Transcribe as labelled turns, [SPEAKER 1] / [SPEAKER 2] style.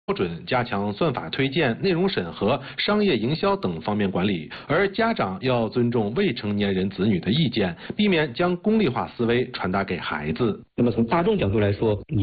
[SPEAKER 1] 准，加强算法推荐、内容审核、商业营销等方面管理。而家长要尊重未成年人子女的意见，避免将功利化思维传达给孩子。
[SPEAKER 2] 那么从大众角度来说，你